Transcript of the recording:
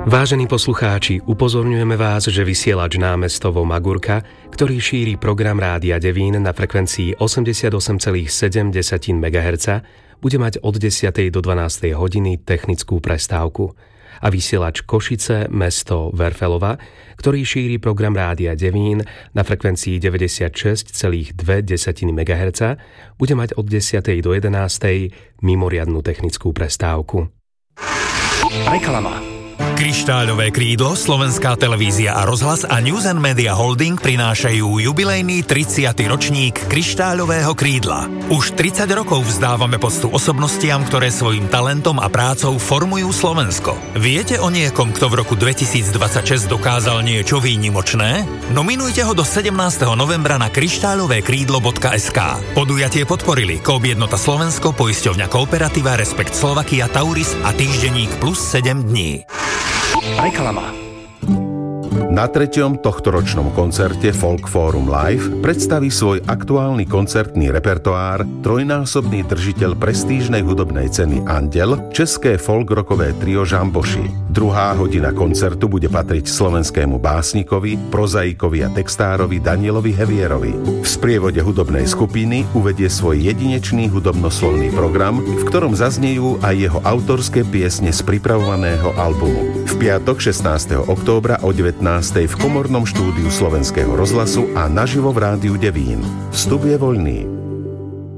Vážení poslucháči, upozorňujeme vás, že vysielač Námestovo Magurka, ktorý šíri program Rádia Devín na frekvencii 88,7 MHz, bude mať od 10. do 12. hodiny technickú prestávku. A vysielač Košice, mesto Verfelova, ktorý šíri program Rádia Devín na frekvencii 96,2 MHz, bude mať od 10. do 11. mimoriadnu technickú prestávku. Reklama. Kryštáľové krídlo, Slovenská televízia a rozhlas a News and Media Holding prinášajú jubilejný 30. ročník Kryštáľového krídla. Už 30 rokov vzdávame poctu osobnostiam, ktoré svojim talentom a prácou formujú Slovensko. Viete o niekom, kto v roku 2026 dokázal niečo výnimočné? Nominujte ho do 17. novembra na kryštáľovekrídlo.sk. Podujatie podporili Coop Jednota Slovensko, Poisťovňa Kooperativa, Respekt Slovakia, Tauris a týždenník Plus 7 dní. Reklama. Na 3. tohtoročnom koncerte Folk Forum Live predstaví svoj aktuálny koncertný repertoár trojnásobný držiteľ prestížnej hudobnej ceny Andel, české folk-rockové trio Žamboši. Druhá hodina koncertu bude patriť slovenskému básnikovi, prozaikovi a textárovi Danielovi Hevierovi. V sprievode hudobnej skupiny uvedie svoj jedinečný hudobnoslovný program, v ktorom zaznejú aj jeho autorské piesne z pripravovaného albumu. V piatok 16. októbra o 19. v komornom štúdiu Slovenského rozhlasu a naživo v Rádiu Devín. Vstup je voľný.